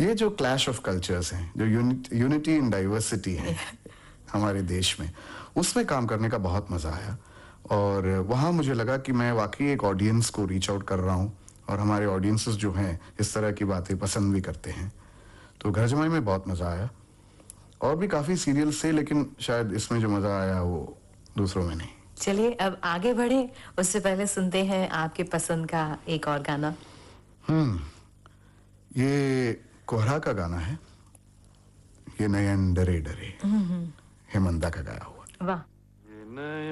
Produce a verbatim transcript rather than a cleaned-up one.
ये जो clash of cultures हैं, जो यूनिटी इन डाइवर्सिटी है हमारे देश में, उसमें काम करने का बहुत मजा आया। और वहाँ मुझे लगा कि मैं वाकई एक ऑडियंस को रीच आउट कर रहा हूँ और हमारे ऑडियंसेस जो हैं इस तरह की बातें पसंद भी करते हैं। तो घर जमाई में बहुत मजा आया। और भी काफी सीरियल्स थे, लेकिन शायद इसमें जो मजा आया वो दूसरों में नहीं। चलिए अब आगे बढ़े, उससे पहले सुनते हैं आपके पसंद का एक और गाना। हम्म ये कोहरा का गाना है, ये नयन डरे डरे, हेमंता का गाया हुआ। वाह।